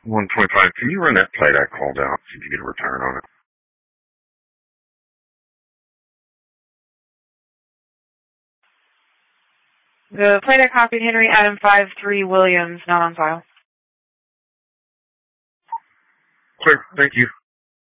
125. Can you run that plate I called out, see if you get a return on it? The plate I copied, Henry Adam 53 Williams, not on file. Clear. Thank you.